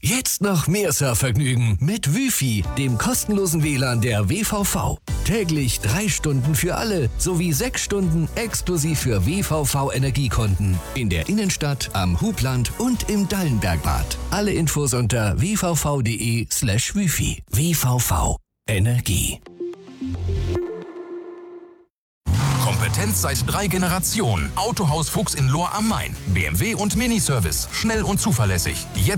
Jetzt noch mehr Surfvergnügen mit Wi-Fi, dem kostenlosen WLAN der WVV. Täglich 3 Stunden für alle sowie 6 Stunden exklusiv für WVV-Energiekunden. In der Innenstadt, am Hubland und im Dallenbergbad. Alle Infos unter wvv.de/wifi. WVV Energie. Kompetenz seit 3 Generationen. Autohaus Fuchs in Lohr am Main. BMW und Miniservice. Schnell und zuverlässig. Jetzt